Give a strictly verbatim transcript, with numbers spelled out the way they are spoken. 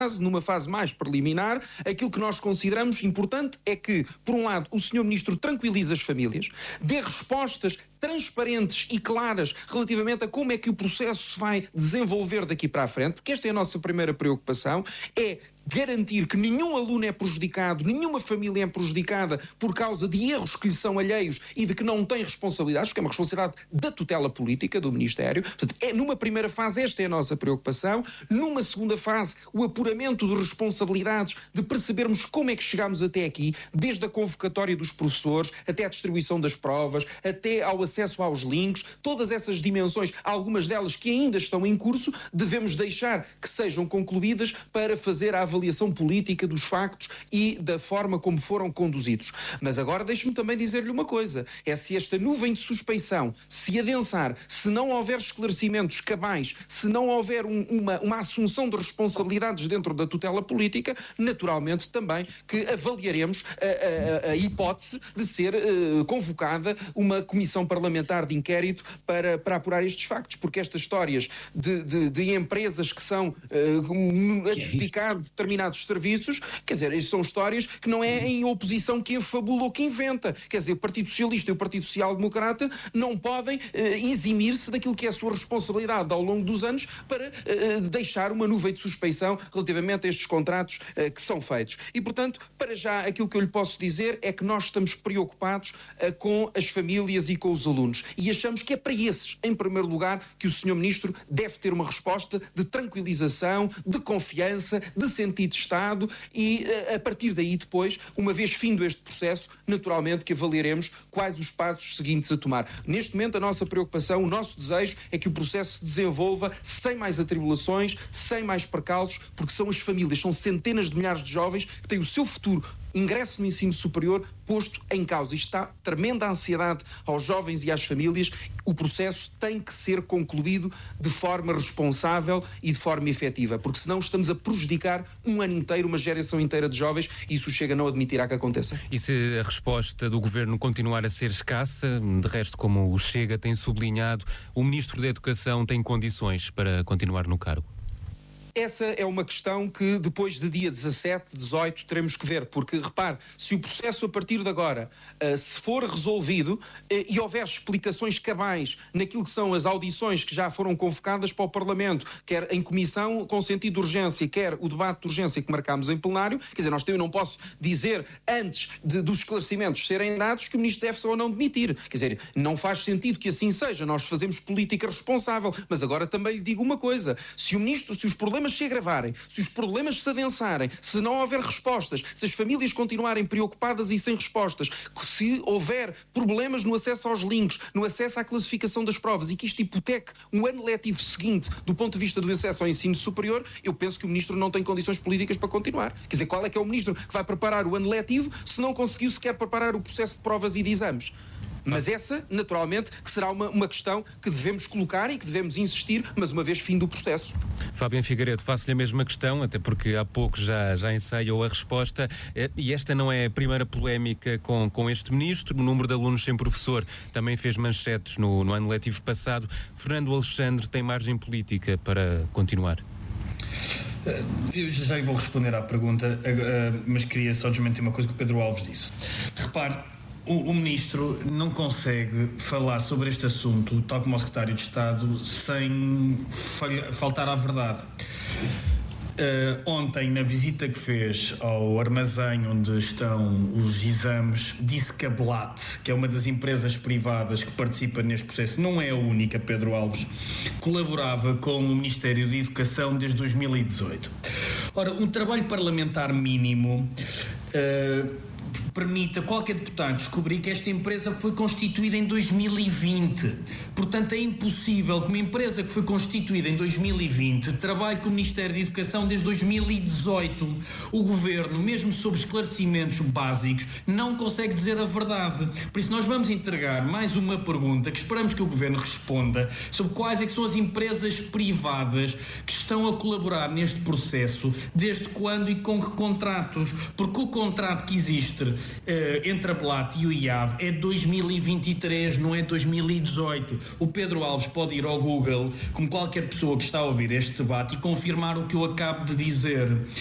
numa fase mais preliminar, aquilo que nós consideramos importante é que, por um lado, o senhor Ministro tranquilize as famílias, dê respostas transparentes e claras relativamente a como é que o processo se vai desenvolver daqui para a frente, porque esta é a nossa primeira preocupação, é garantir que nenhum aluno é prejudicado, nenhuma família é prejudicada por causa de erros que lhe são alheios e de que não tem responsabilidades, porque é uma responsabilidade da tutela política do Ministério. Portanto, é, numa primeira fase, esta é a nossa preocupação. Numa segunda fase, o apuramento de responsabilidades, de percebermos como é que chegámos até aqui, desde a convocatória dos professores, até a distribuição das provas, até ao acesso aos links, todas essas dimensões, algumas delas que ainda estão em curso, devemos deixar que sejam concluídas para fazer a avaliação política dos factos e da forma como foram conduzidos. Mas agora deixe-me também dizer-lhe uma coisa, é se esta nuvem de suspeição se adensar, se não houver esclarecimentos cabais, se não houver um, uma, uma assunção de responsabilidades dentro da tutela política, naturalmente também que avaliaremos a, a, a hipótese de ser uh, convocada uma comissão parlamentar de inquérito para, para apurar estes factos, porque estas histórias de, de, de empresas que são uh, adjudicadas determinados serviços, quer dizer, isso são histórias que não é em oposição que afabula ou que inventa. Quer dizer, o Partido Socialista e o Partido Social Democrata não podem uh, eximir-se daquilo que é a sua responsabilidade ao longo dos anos para uh, deixar uma nuvem de suspeição relativamente a estes contratos uh, que são feitos. E, portanto, para já, aquilo que eu lhe posso dizer é que nós estamos preocupados uh, com as famílias e com os alunos. E achamos que é para esses, em primeiro lugar, que o senhor Ministro deve ter uma resposta de tranquilização, de confiança, de sentido de Estado e, a partir daí, depois, uma vez findo este processo, naturalmente que avaliaremos quais os passos seguintes a tomar. Neste momento, a nossa preocupação, o nosso desejo é que o processo se desenvolva sem mais atribulações, sem mais percalços, porque são as famílias, são centenas de milhares de jovens que têm o seu futuro, ingresso no ensino superior, posto em causa. Isto está tremenda ansiedade aos jovens e às famílias. O processo tem que ser concluído de forma responsável e de forma efetiva, porque senão estamos a prejudicar um ano inteiro, uma geração inteira de jovens, e isso chega a não admitirá que aconteça. E se a resposta do Governo continuar a ser escassa, de resto, como o Chega tem sublinhado, o Ministro da Educação tem condições para continuar no cargo? Essa é uma questão que depois de dia dezassete, dezoito teremos que ver, porque repare, se o processo a partir de agora uh, se for resolvido uh, e houver explicações cabais naquilo que são as audições que já foram convocadas para o Parlamento, quer em comissão com sentido de urgência, quer o debate de urgência que marcámos em plenário, quer dizer, nós eu não posso dizer antes de, dos esclarecimentos serem dados que o Ministro deve ou não demitir, quer dizer, não faz sentido que assim seja, nós fazemos política responsável, mas agora também lhe digo uma coisa, se o Ministro, se os problemas se agravarem, se os problemas se adensarem, se não houver respostas, se as famílias continuarem preocupadas e sem respostas, se houver problemas no acesso aos links, no acesso à classificação das provas e que isto hipoteque um ano letivo seguinte do ponto de vista do acesso ao ensino superior, eu penso que o Ministro não tem condições políticas para continuar. Quer dizer, qual é que é o Ministro que vai preparar o ano letivo se não conseguiu sequer preparar o processo de provas e de exames? Mas essa, naturalmente, que será uma, uma questão que devemos colocar e que devemos insistir, mas uma vez fim do processo. Fabiano Figueiredo, faço-lhe a mesma questão, até porque há pouco já, já ensaiou a resposta, e esta não é a primeira polémica com, com este Ministro. O número de alunos sem professor também fez manchetes no, no ano letivo passado. Fernando Alexandre tem margem política para continuar? Eu já vou responder à pergunta, mas queria só desmentir uma coisa que o Pedro Alves disse. Repare, O, o Ministro não consegue falar sobre este assunto, tal como o Secretário de Estado, sem falha, faltar à verdade. Uh, ontem, na visita que fez ao armazém onde estão os exames, disse que a Blat, que é uma das empresas privadas que participa neste processo, não é a única, Pedro Alves, colaborava com o Ministério da Educação desde dois mil e dezoito. Ora, um trabalho parlamentar mínimo uh, permite a qualquer deputado descobrir que esta empresa foi constituída em dois mil e vinte. Portanto, é impossível que uma empresa que foi constituída em dois mil e vinte trabalhe com o Ministério da Educação desde dois mil e dezoito. O Governo, mesmo sob esclarecimentos básicos, não consegue dizer a verdade. Por isso, nós vamos entregar mais uma pergunta que esperamos que o Governo responda sobre quais é que são as empresas privadas que estão a colaborar neste processo, desde quando e com que contratos. Porque o contrato que existe entre a Blatt e o I A V é dois mil e vinte e três, não é dois mil e dezoito. O Pedro Alves pode ir ao Google, como qualquer pessoa que está a ouvir este debate, e confirmar o que eu acabo de dizer.